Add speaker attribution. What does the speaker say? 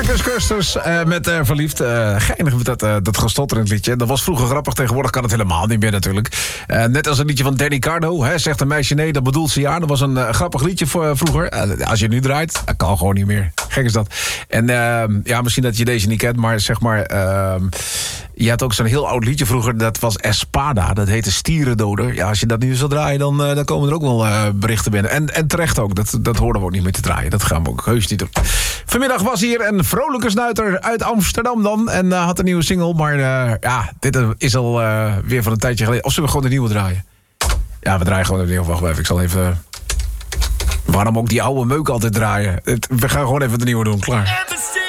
Speaker 1: Chris Custers met Verliefd. Geinig met dat gestotter in het liedje. Dat was vroeger grappig, tegenwoordig kan het helemaal niet meer natuurlijk. Net als een liedje van Danny Cardo. Zegt een meisje nee, dat bedoelt ze ja. Dat was een grappig liedje vroeger. Als je het nu draait, dat kan gewoon niet meer. Gek is dat. En misschien dat je deze niet kent, maar zeg maar... je had ook zo'n heel oud liedje vroeger, dat was Espada. Dat heette Stierendoder. Ja, als je dat nu zou draaien, dan komen er ook wel berichten binnen. En terecht ook, dat hoorden we ook niet meer te draaien. Dat gaan we ook heus niet doen. Vanmiddag was hier een vrolijke snuiter uit Amsterdam dan. En had een nieuwe single, maar dit is al weer van een tijdje geleden. Of zullen we gewoon de nieuwe draaien? Ja, we draaien gewoon de nieuwe. Wacht even, ik zal even... Waarom ook die oude meuk altijd draaien? We gaan gewoon even de nieuwe doen, klaar.